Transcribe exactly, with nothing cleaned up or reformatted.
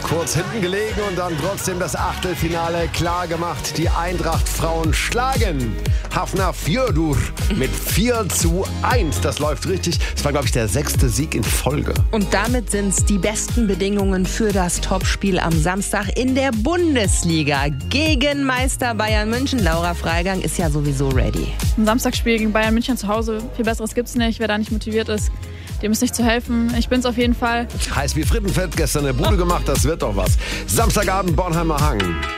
Kurz hinten gelegen und dann trotzdem das Achtelfinale klar gemacht. Die Eintracht-Frauen schlagen Hafnarfjörður mit vier zu eins. Das läuft richtig. Das war, glaube ich, der sechste Sieg in Folge. Und damit sind es die besten Bedingungen für das Topspiel am Samstag in der Bundesliga gegen Meister Bayern München. Laura Freigang ist ja sowieso ready. Ein Samstagsspiel gegen Bayern München zu Hause, viel Besseres gibt's nicht. Wer da nicht motiviert ist, dem ist nicht zu helfen. Ich bin's auf jeden Fall. Heiß wie Frittenfett, gestern eine Bude gemacht, das wird doch was. Samstagabend Bornheimer Hang.